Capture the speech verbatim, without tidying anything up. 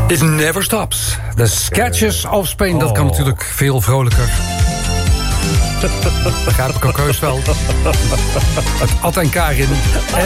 It never stops. The Sketches of Spain, dat kan Oh. natuurlijk veel vrolijker. Begrijp ik ook heus wel. Het Ad en Karin.